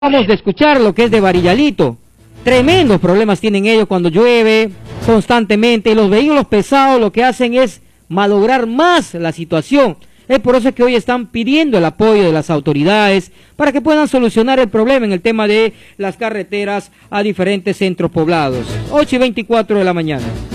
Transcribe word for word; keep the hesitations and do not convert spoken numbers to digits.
Vamos de escuchar lo que es de Varillalito. Tremendos problemas tienen ellos cuando llueve constantemente. Y los vehículos pesados lo que hacen es malograr más la situación. Es por eso que hoy están pidiendo el apoyo de las autoridades para que puedan solucionar el problema en el tema de las carreteras a diferentes centros poblados. ocho y veinticuatro de la mañana.